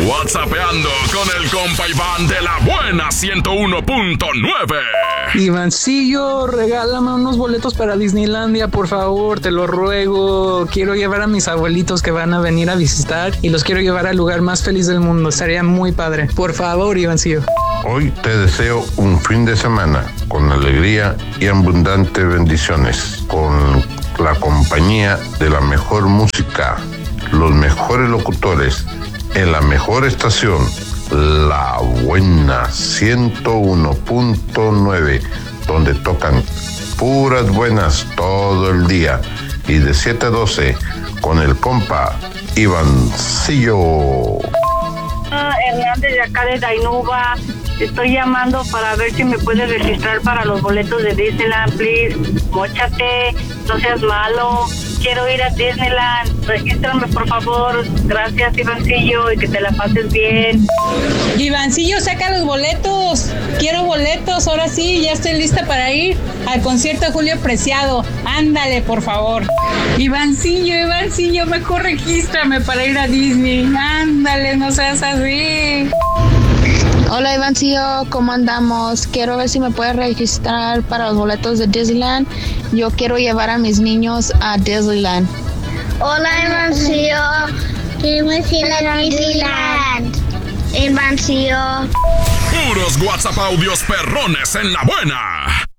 WhatsAppeando con el compa Iván de la buena 101.9. Ivancillo, regálame unos boletos para Disneylandia, por favor, te lo ruego. Quiero llevar a mis abuelitos que van a venir a visitar y los quiero llevar al lugar más feliz del mundo. Estaría muy padre. Por favor, Ivancillo. Hoy te deseo un fin de semana con alegría y abundantes bendiciones, con la compañía de la mejor música, los mejores locutores, en la mejor estación, La Buena 101.9, donde tocan puras buenas todo el día, y de 7 a 12 con el compa Ivancillo. Hernández de acá de Dainuba. Estoy llamando para ver si me puedes registrar para los boletos de Disneyland, please. Móchate, no seas malo. Quiero ir a Disneyland. Regístrame, por favor. Gracias, Ivancillo, y que te la pases bien. Ivancillo, saca los boletos. Quiero boletos. Ahora sí, ya estoy lista para ir al concierto de Julio Preciado. Ándale, por favor. Ivancillo, mejor regístrame para ir a Disney. Ándale, no seas así. Hola Ivancillo, ¿cómo andamos? Quiero ver si me puedes registrar para los boletos de Disneyland. Yo quiero llevar a mis niños a Disneyland. Hola Ivancillo, queremos ir a Disneyland. Ivancillo. Puros WhatsApp audios perrones en la buena.